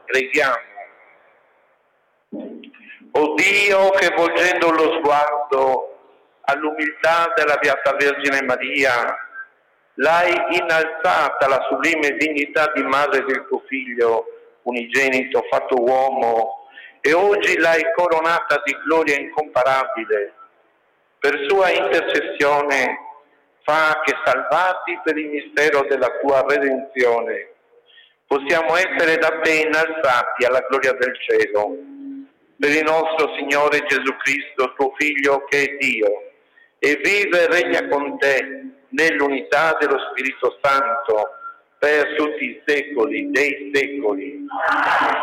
Preghiamo. O Dio, che volgendo lo sguardo all'umiltà della Beata Vergine Maria, l'hai innalzata alla sublime dignità di madre del tuo Figlio unigenito fatto uomo e oggi l'hai coronata di gloria incomparabile. Per sua intercessione fa che, salvati per il mistero della tua redenzione, possiamo essere da te innalzati alla gloria del cielo. Per il nostro Signore Gesù Cristo, tuo Figlio, che è Dio, e vive e regna con te nell'unità dello Spirito Santo per tutti i secoli dei secoli.